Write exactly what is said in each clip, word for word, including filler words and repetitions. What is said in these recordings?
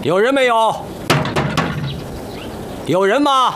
有人没有？有人吗？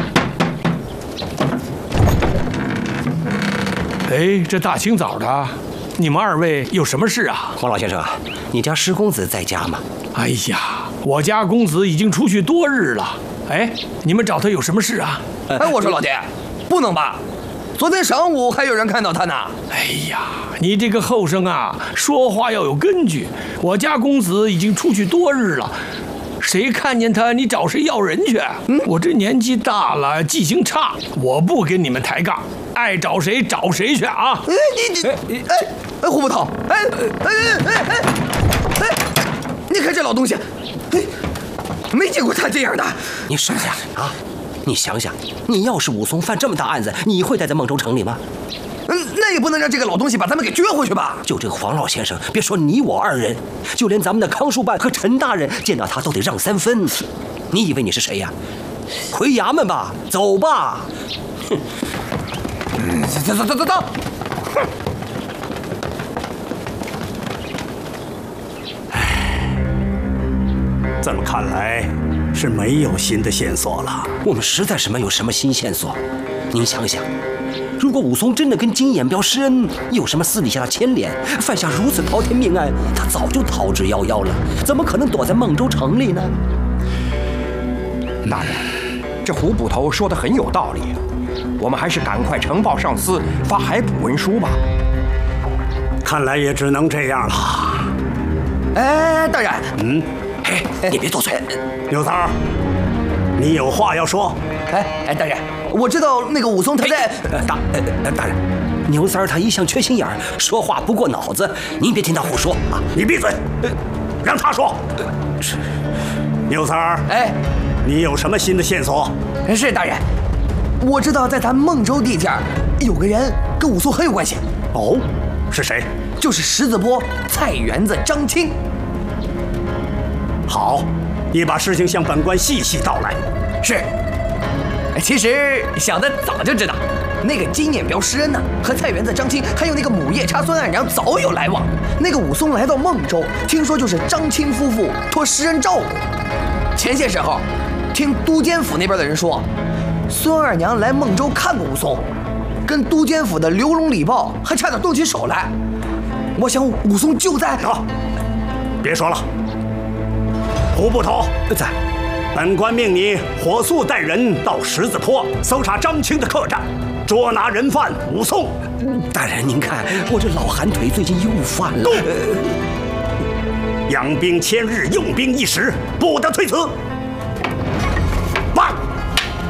哎，这大清早的，你们二位有什么事啊？ 黄老先生啊，你家施公子在家吗？ 哎呀，我家公子已经出去多日了。哎，你们找他有什么事啊？ 哎，我说老爹，不能吧？昨天上午还有人看到他呢。 哎呀，你这个后生啊，说话要有根据。我家公子已经出去多日了。谁看见他，你找谁要人去？嗯，我这年纪大了，记性差，我不跟你们抬杠，爱找谁找谁去啊！ 哎，你你哎哎，胡捕头，哎哎哎哎哎，你看这老东西，哎，没见过他这样的。 你省下啊！你想想，你要是武松犯这么大案子，你会待在孟州城里吗？ 嗯，那也不能让这个老东西把咱们给撅回去吧？ 就这个黄老先生，别说你我二人，就连咱们的康书办和陈大人见到他都得让三分。你以为你是谁呀？回衙门吧，走吧。哼， 嗯，走走走走走。哼。 唉，这么看来是没有新的线索了。 我们实在是没有什么新线索。您想想。如果武松真的跟金眼彪施恩，有什么私底下的牵连，犯下如此滔天命案，他早就逃之夭夭了，怎么可能躲在孟州城里呢？ 大人，这胡捕头说的很有道理，我们还是赶快呈报上司，发海捕文书吧。 看来也只能这样了。 哎，大人， 嗯， 嘿，你别多嘴。 牛三儿，你有话要说？ 哎哎，大人。我知道那个武松他在大呃大人，牛三儿他一向缺心眼儿，说话不过脑子，您别听他胡说啊！ 你闭嘴，让他说。是，牛三儿， 哎， 你有什么新的线索？ 是大人，我知道在咱孟州地界有个人跟武松很有关系。 哦，是谁？ 就是十字坡菜园子张青。 好，你把事情向本官细细道来。 是。其实小的早就知道，那个金眼彪施恩呢，和菜园子张青还有那个母夜叉孙二娘早有来往。那个武松来到孟州，听说就是张青夫妇托施恩照顾。前些时候，听都监府那边的人说，孙二娘来孟州看过武松，跟都监府的刘龙礼豹还差点动起手来。我想武松就在…… 啊，别说了，胡捕头在。 本官命你火速带人到十字坡搜查张青的客栈，捉拿人犯武松。 大人，您看我这老寒腿最近又犯了。 养兵千日，用兵一时，不得推辞。